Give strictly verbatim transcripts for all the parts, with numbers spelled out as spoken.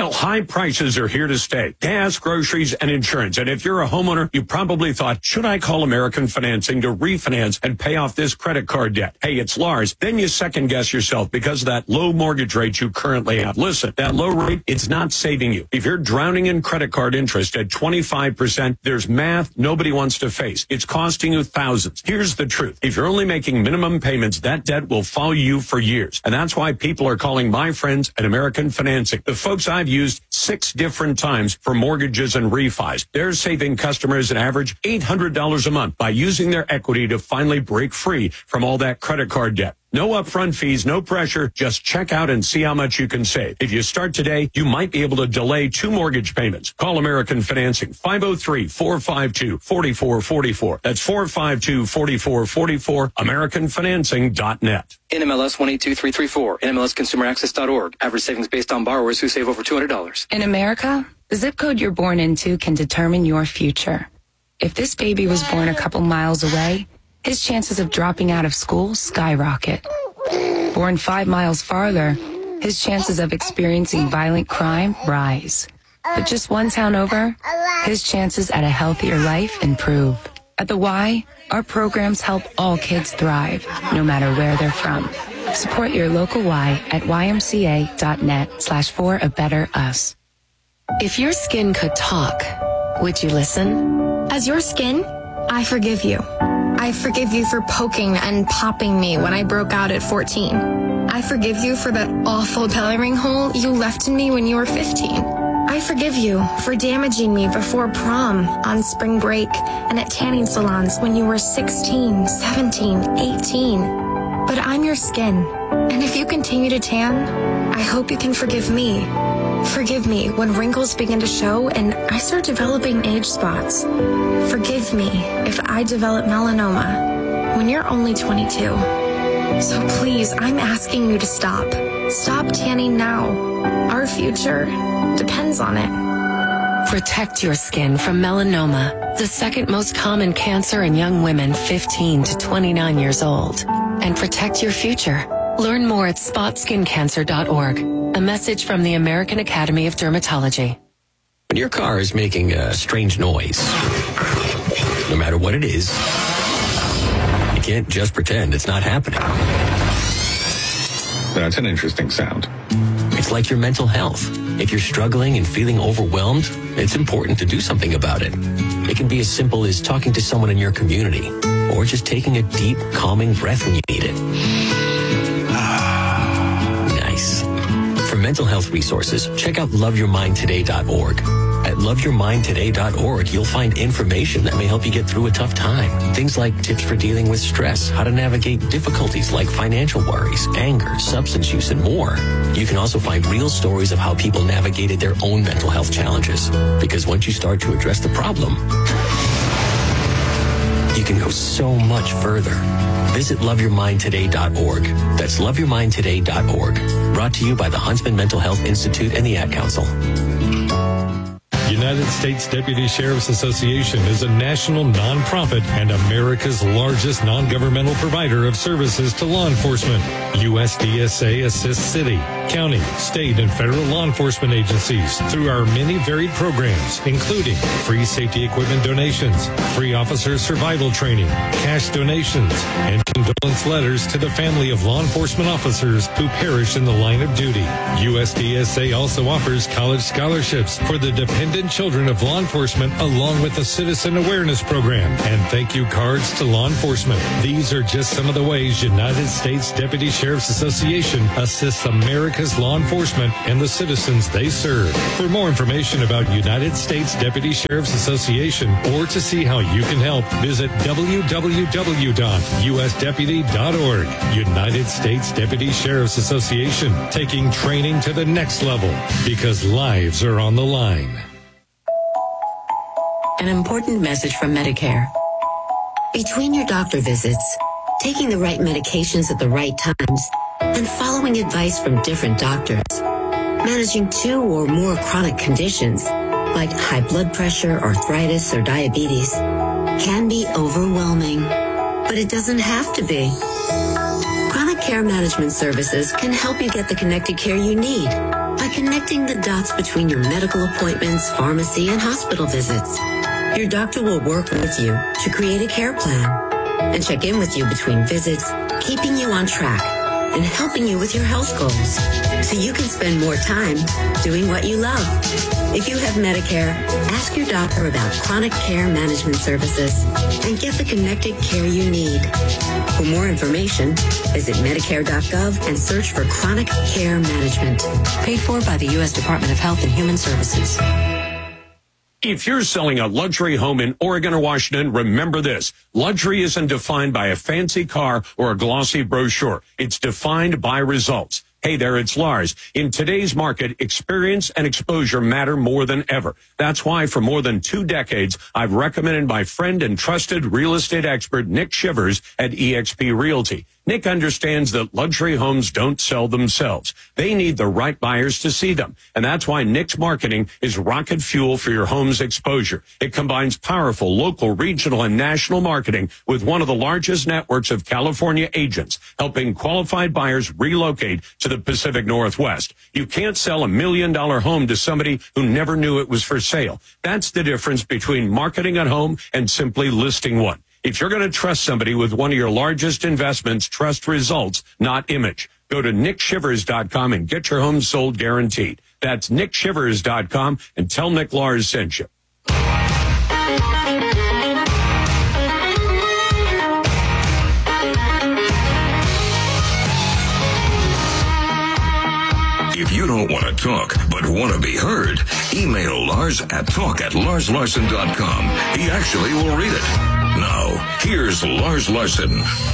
Well, high prices are here to stay. Gas, groceries, and insurance. And if you're a homeowner, you probably thought, should I call American Financing to refinance and pay off this credit card debt? Hey, it's Lars. Then you second guess yourself because of that low mortgage rate you currently have. Listen, that low rate, it's not saving you. If you're drowning in credit card interest at twenty-five percent, there's math nobody wants to face. It's costing you thousands. Here's the truth. If you're only making minimum payments, that debt will follow you for years. And that's why people are calling my friends at American Financing. The folks I've used six different times for mortgages and refis. They're saving customers an average eight hundred dollars a month by using their equity to finally break free from all that credit card debt. No upfront fees, no pressure. Just check out and see how much you can save. If you start today, you might be able to delay two mortgage payments. Call American Financing, five oh three, four five two, four four four four. That's four five two, four four four four, american financing dot net. N M L S one eight two three three four, N M L S consumer access dot org. Average savings based on borrowers who save over two hundred dollars. In America, the zip code you're born into can determine your future. If this baby was born a couple miles away, his chances of dropping out of school skyrocket. Born five miles farther, his chances of experiencing violent crime rise. But just one town over, his chances at a healthier life improve. At the Y, our programs help all kids thrive, no matter where they're from. Support your local Y at ymca.net slash for a better us. If your skin could talk, would you listen? As your skin, I forgive you. I forgive you for poking and popping me when I broke out at fourteen. I forgive you for that awful belly ring hole you left in me when you were fifteen. I forgive you for damaging me before prom, on spring break, and at tanning salons when you were sixteen, seventeen, eighteen. But I'm your skin, and if you continue to tan, I hope you can forgive me. Forgive me when wrinkles begin to show and I start developing age spots. Forgive me if I develop melanoma when you're only twenty-two. So please, I'm asking you to stop. Stop tanning now. Our future depends on it. Protect your skin from melanoma, the second most common cancer in young women fifteen to twenty-nine years old. And protect your future. Learn more at spot skin cancer dot org. A message from the American Academy of Dermatology. When your car is making a strange noise, no matter what it is, you can't just pretend it's not happening. That's an interesting sound. It's like your mental health. If you're struggling and feeling overwhelmed, it's important to do something about it. It can be as simple as talking to someone in your community, or just taking a deep, calming breath when you need it. Nice. For mental health resources, check out love your mind today dot org. At love your mind today dot org, you'll find information that may help you get through a tough time. Things like tips for dealing with stress, how to navigate difficulties like financial worries, anger, substance use, and more. You can also find real stories of how people navigated their own mental health challenges. Because once you start to address the problem, you can go so much further. Visit love your mind today dot org. That's love your mind today dot org. Brought to you by the Huntsman Mental Health Institute and the Ad Council. United States Deputy Sheriff's Association is a national nonprofit and America's largest non-governmental provider of services to law enforcement. U S D S A assists city, county, state, and federal law enforcement agencies through our many varied programs, including free safety equipment donations, free officer survival training, cash donations, and condolence letters to the family of law enforcement officers who perish in the line of duty. U S D S A also offers college scholarships for the dependent children of law enforcement, along with a citizen awareness program and thank you cards to law enforcement. These are just some of the ways United States Deputy Sheriff's Association assists America's law enforcement and the citizens they serve. For more information about United States Deputy Sheriff's Association or to see how you can help, visit w w w dot u s deputy dot org. United States Deputy Sheriff's Association, taking training to the next level because lives are on the line. An important message from Medicare. Between your doctor visits, taking the right medications at the right times, and following advice from different doctors, managing two or more chronic conditions like high blood pressure, arthritis, or diabetes can be overwhelming, but it doesn't have to be. Chronic Care Management Services can help you get the connected care you need by connecting the dots between your medical appointments, pharmacy, and hospital visits. Your doctor will work with you to create a care plan and check in with you between visits, keeping you on track and helping you with your health goals so you can spend more time doing what you love. If you have Medicare, ask your doctor about chronic care management services and get the connected care you need. For more information, visit Medicare dot gov and search for chronic care management. Paid for by the U S Department of Health and Human Services. If you're selling a luxury home in Oregon or Washington, remember this. Luxury isn't defined by a fancy car or a glossy brochure. It's defined by results. Hey there, it's Lars. In today's market, experience and exposure matter more than ever. That's why for more than two decades, I've recommended my friend and trusted real estate expert, Nick Shivers at E X P Realty. Nick understands that luxury homes don't sell themselves. They need the right buyers to see them. And that's why Nick's marketing is rocket fuel for your home's exposure. It combines powerful local, regional, and national marketing with one of the largest networks of California agents, helping qualified buyers relocate to the Pacific Northwest. You can't sell a million dollar home to somebody who never knew it was for sale. That's the difference between marketing a home and simply listing one. If you're going to trust somebody with one of your largest investments, trust results, not image. Go to nick shivers dot com and get your home sold guaranteed. That's nick shivers dot com and tell Nick Lars sent you. If you don't want to talk, but want to be heard, email Lars at talk at lars larson dot com. He actually will read it. Now, here's Lars Larson.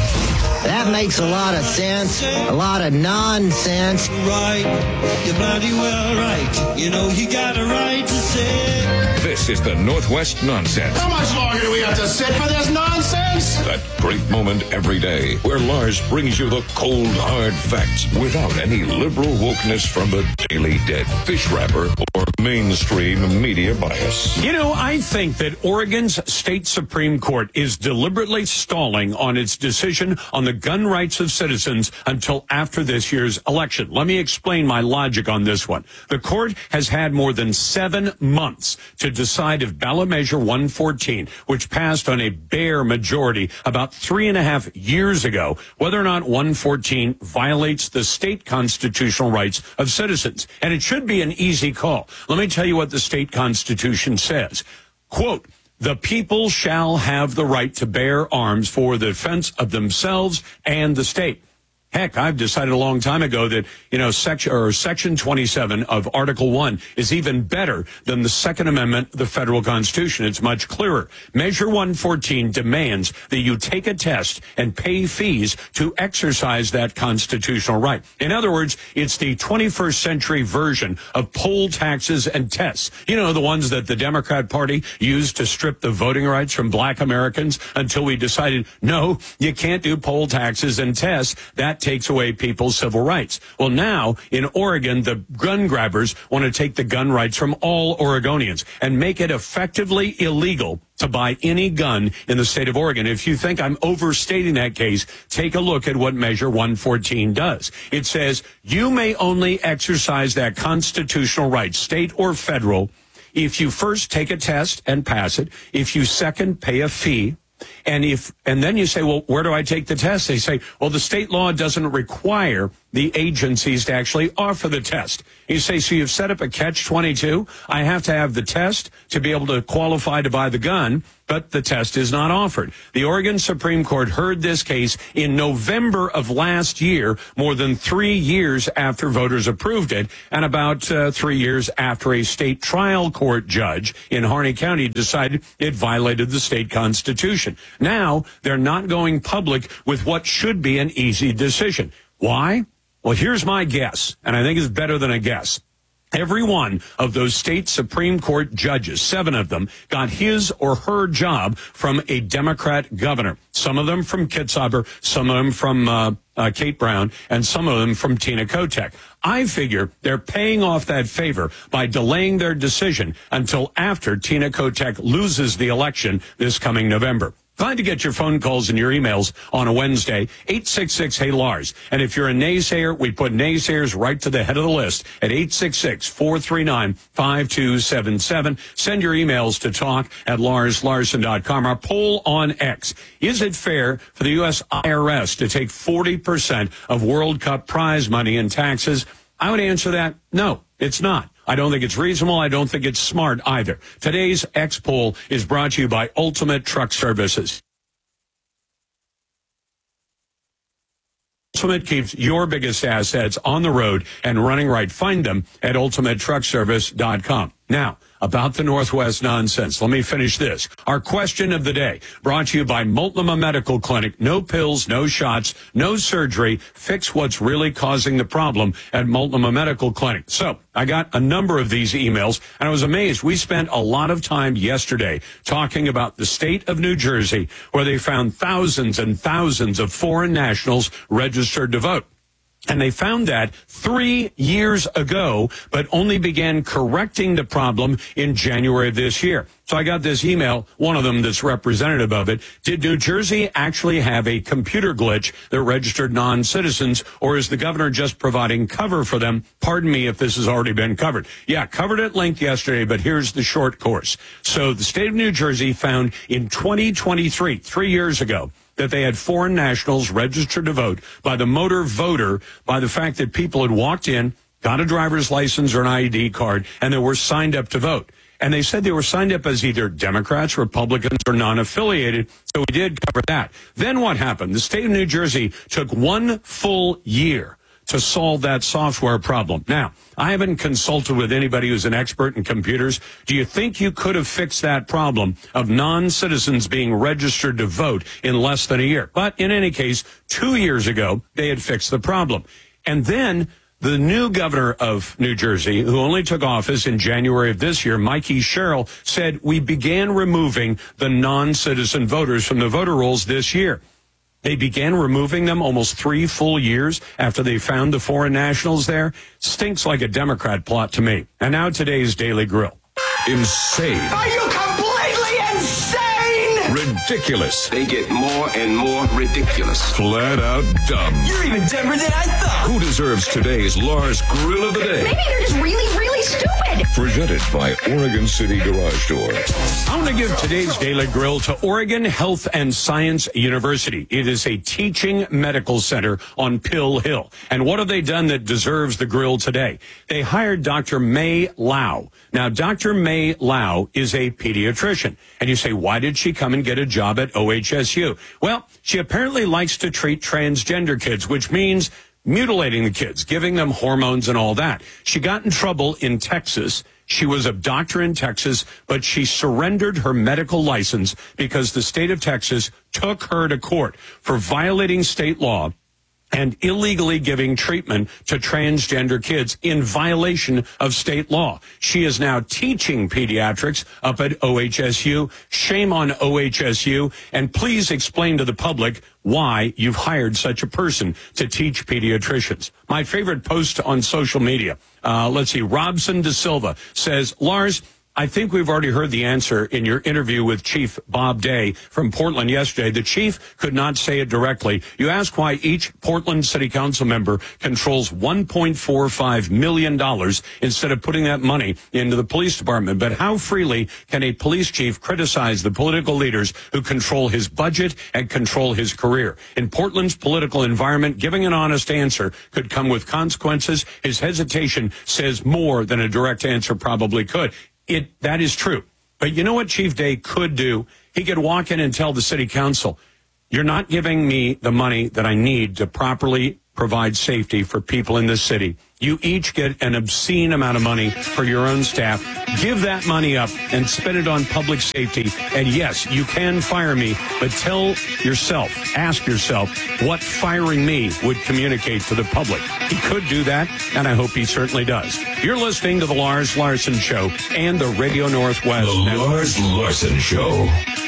That makes a lot of sense, a lot of nonsense. Right, you're bloody well right. You know you got a right to say. This is the Northwest Nonsense. How much longer do we have to sit for this nonsense? That great moment every day where Lars brings you the cold, hard facts without any liberal wokeness from the Daily Dead, fish wrapper, or mainstream media bias. You know, I think that Oregon's state Supreme Court is deliberately stalling on its decision on the gun rights of citizens until after this year's election. Let me explain my logic on this one. The court has had more than seven months to decide if ballot measure one fourteen, which passed on a bare majority about three and a half years ago, whether or not one fourteen violates the state constitutional rights of citizens. And it should be an easy call. Let me tell you what the state constitution says. Quote, the people shall have the right to bear arms for the defense of themselves and the state. Heck, I've decided a long time ago that, you know, section or section twenty-seven of Article one is even better than the Second Amendment of the federal Constitution. It's much clearer. Measure one fourteen demands that you take a test and pay fees to exercise that constitutional right. In other words, it's the twenty-first century version of poll taxes and tests. You know, the ones that the Democrat Party used to strip the voting rights from black Americans until we decided, no, you can't do poll taxes and tests. That takes away people's civil rights. Well, now in Oregon, the gun grabbers want to take the gun rights from all Oregonians and make it effectively illegal to buy any gun in the state of Oregon. If you think I'm overstating that case, take a look at what Measure one fourteen does. It says you may only exercise that constitutional right, state or federal, if you first take a test and pass it, if you second pay a fee, And if and then you say, well, where do I take the test? They say, well, the state law doesn't require the agencies to actually offer the test. You say, so you've set up a catch twenty-two. I have to have the test to be able to qualify to buy the gun, but the test is not offered. The Oregon Supreme Court heard this case in November of last year, more than three years after voters approved it, and about uh, three years after a state trial court judge in Harney County decided it violated the state constitution. Now, they're not going public with what should be an easy decision. Why? Well, here's my guess, and I think it's better than a guess. Every one of those state Supreme Court judges, seven of them, got his or her job from a Democrat governor. Some of them from Kitzhaber, some of them from uh, uh, Kate Brown, and some of them from Tina Kotek. I figure they're paying off that favor by delaying their decision until after Tina Kotek loses the election this coming November. Fine to get your phone calls and your emails on a Wednesday, eight six six, hey Lars. And if you're a naysayer, we put naysayers right to the head of the list at eight six six, four three nine, five two seven seven. Send your emails to talk at lars larson dot com. Our poll on X. Is it fair for the U S I R S to take forty percent of World Cup prize money in taxes? I would answer that, no, it's not. I don't think it's reasonable. I don't think it's smart either. Today's X poll is brought to you by Ultimate Truck Services. Ultimate keeps your biggest assets on the road and running right. Find them at ultimate truck service dot com. Now, about the Northwest nonsense. Let me finish this. Our question of the day, brought to you by Multnomah Medical Clinic. No pills, no shots, no surgery. Fix what's really causing the problem at Multnomah Medical Clinic. So, I got a number of these emails, and I was amazed. We spent a lot of time yesterday talking about the state of New Jersey, where they found thousands and thousands of foreign nationals registered to vote. And they found that three years ago, but only began correcting the problem in January of this year. So I got this email, one of them that's representative of it. Did New Jersey actually have a computer glitch that registered non-citizens, or is the governor just providing cover for them? Pardon me if this has already been covered. Yeah, covered at length yesterday, but here's the short course. So the state of New Jersey found in twenty twenty-three, three years ago, that they had foreign nationals registered to vote by the motor voter, by the fact that people had walked in, got a driver's license or an I D card, and they were signed up to vote. And they said they were signed up as either Democrats, Republicans, or non-affiliated. So we did cover that. Then what happened? The state of New Jersey took one full year to solve that software problem. Now, I haven't consulted with anybody who's an expert in computers. Do you think you could have fixed that problem of non-citizens being registered to vote in less than a year? But in any case, two years ago, they had fixed the problem. And then the new governor of New Jersey, who only took office in January of this year, Mikey Sherrill, said we began removing the non-citizen voters from the voter rolls this year. They began removing them almost three full years after they found the foreign nationals there. Stinks like a Democrat plot to me. And now today's Daily Grill. Insane. Are you completely insane? Ridiculous. They get more and more ridiculous. Flat out dumb. You're even dumber than I thought. Who deserves today's Lars Grill of the Day? Maybe they're just really, really stupid. Presented by Oregon City Garage Door. I want to give today's Daily Grill to Oregon Health and Science University. It is a teaching medical center on Pill Hill. And what have they done that deserves the grill today? They hired Doctor May Lau. Now, Doctor May Lau is a pediatrician. And you say, why did she come and get a job at O H S U? Well, she apparently likes to treat transgender kids, which means mutilating the kids, giving them hormones and all that. She got in trouble in Texas. She was a doctor in Texas, but she surrendered her medical license because the state of Texas took her to court for violating state law and illegally giving treatment to transgender kids in violation of state law. She is now teaching pediatrics up at O H S U. Shame on O H S U. And please explain to the public why you've hired such a person to teach pediatricians. My favorite post on social media, uh, let's see, Robson De Silva says, Lars, I think we've already heard the answer in your interview with Chief Bob Day from Portland yesterday. The chief could not say it directly. You ask why each Portland City Council member controls one point four five million dollars instead of putting that money into the police department. But how freely can a police chief criticize the political leaders who control his budget and control his career? In Portland's political environment, giving an honest answer could come with consequences. His hesitation says more than a direct answer probably could. It, that is true. But you know what Chief Day could do? He could walk in and tell the city council, you're not giving me the money that I need to properly provide safety for people in this city. You each get an obscene amount of money for your own staff. Give that money up and spend it on public safety. And yes, you can fire me, but tell yourself, ask yourself what firing me would communicate to the public. He could do that, and I hope he certainly does. You're listening to The Lars Larson Show and the Radio Northwest The Network. Lars Larson Show.